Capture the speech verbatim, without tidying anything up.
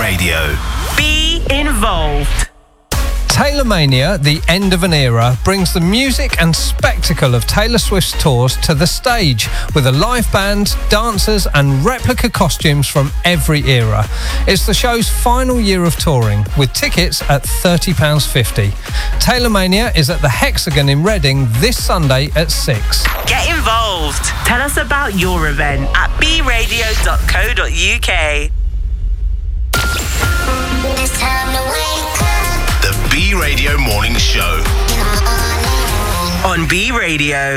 Radio. Be involved. Taylormania, the end of an era, brings the music and spectacle of Taylor Swift's tours to the stage with a live band, dancers and replica costumes from every era. It's the show's final year of touring, with tickets at thirty pounds fifty. Taylormania is at the Hexagon in Reading this Sunday at six. Get involved. Tell us about your event at b radio dot co dot u k. It's time to wake up. The B Radio Morning Show. On B Radio.